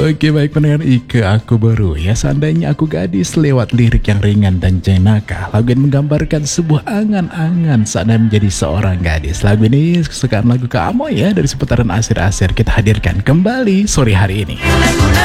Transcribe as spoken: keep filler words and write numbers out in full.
Oke baik pendengar Ike Aku Baru ya. Seandainya aku gadis lewat lirik yang ringan dan jenaka. Lagu ini menggambarkan sebuah angan-angan saat menjadi seorang gadis. Lagu ini kesukaan lagu kamu ya, dari seputaran asir-asir kita hadirkan kembali sore hari ini.